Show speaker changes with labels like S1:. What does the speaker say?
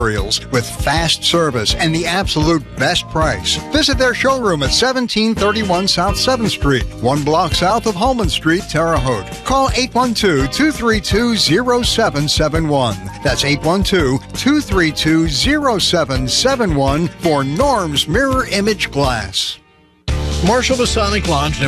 S1: with fast service and the absolute best price. Visit their showroom at 1731 South 7th Street, 1 block south of Holman Street, Terre Haute. Call 812-232-0771. That's 812-232-0771 for Norm's Mirror Image Glass.
S2: Marshall Masonic Lodge